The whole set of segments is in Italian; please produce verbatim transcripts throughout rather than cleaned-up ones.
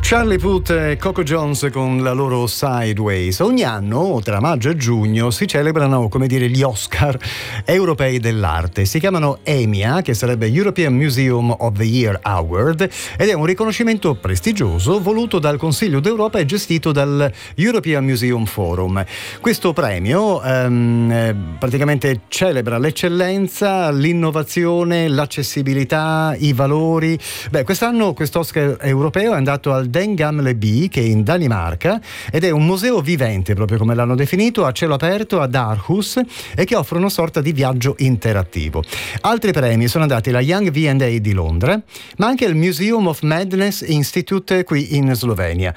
Charlie Puth e Coco Jones con la loro Sideways. Ogni anno, tra maggio e giugno, si celebrano, come dire, gli Oscar europei dell'arte. Si chiamano EMIA, che sarebbe European Museum of the Year Award, ed è un riconoscimento prestigioso voluto dal Consiglio d'Europa e gestito dal European Museum Forum. Questo premio ehm, praticamente celebra l'eccellenza, l'innovazione, l'accessibilità, i valori. Beh, quest'anno questo Oscar europeo è andato al Den Gamle By, che è in Danimarca, ed è un museo vivente, proprio come l'hanno definito, a cielo aperto ad Aarhus, e che offre una sorta di viaggio interattivo. Altri premi sono andati alla Young V and A di Londra, ma anche al Museum of Madness Institute qui in Slovenia.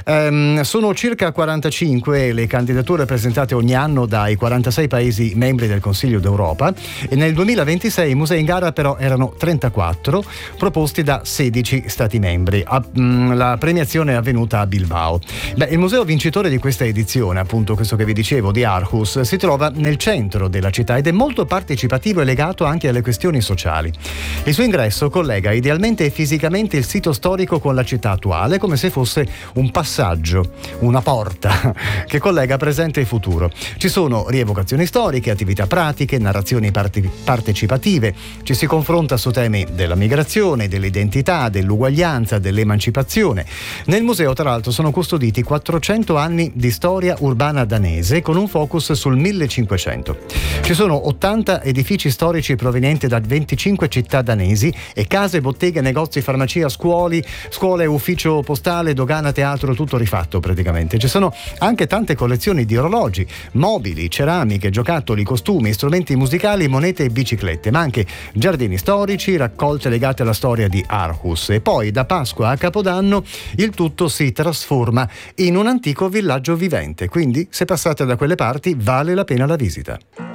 Um, sono circa quarantacinque le candidature presentate ogni anno dai quarantasei paesi membri del Consiglio d'Europa, e nel duemilaventisei i musei in gara però erano trentaquattro, proposti da sedici stati membri. A, um, la premiazione è avvenuta a Bilbao. Beh, il museo vincitore di questa edizione, appunto questo che vi dicevo di Aarhus, si trova nel centro della città ed è molto partecipativo e legato anche alle questioni sociali. Il suo ingresso collega idealmente e fisicamente il sito storico con la città attuale, come se fosse un passaggio, una porta che collega presente e futuro. Ci sono rievocazioni storiche, attività pratiche, narrazioni parte- partecipative, ci si confronta su temi della migrazione, dell'identità, dell'uguaglianza, dell'emancipazione. Nel museo, tra l'altro, sono custoditi quattrocento anni di storia urbana danese con un focus sul millecinquecento. Ci sono ottanta edifici storici provenienti da venticinque città danesi e case, botteghe, negozi, farmacia, scuole, scuole, ufficio postale, dogana, teatro, tutto rifatto praticamente. Ci sono anche tante collezioni di orologi, mobili, ceramiche, giocattoli, costumi, strumenti musicali, monete e biciclette, ma anche giardini storici, raccolte legate alla storia di Aarhus. E poi da Pasqua a Capodanno il tutto si trasforma in un antico villaggio vivente, quindi se passate da quelle parti vale la pena la visita.